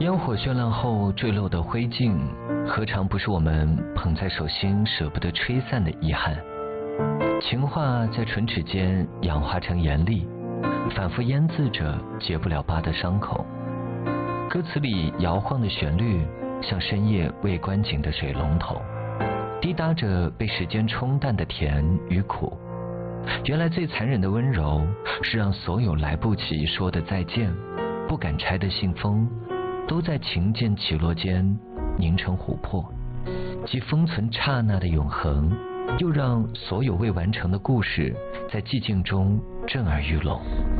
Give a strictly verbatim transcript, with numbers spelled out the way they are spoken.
烟火绚烂后坠落的灰烬，何尝不是我们捧在手心舍不得吹散的遗憾？情话在唇齿间氧化成盐粒，反复腌渍着结不了疤的伤口。歌词里摇晃的旋律，像深夜未关紧的水龙头，滴答着被时间冲淡的甜与苦。原来最残忍的温柔，是让所有来不及说的再见，不敢拆的信封，都在琴键起落间凝成琥珀，既封存刹那的永恒，又让所有未完成的故事在寂静中震耳欲聋。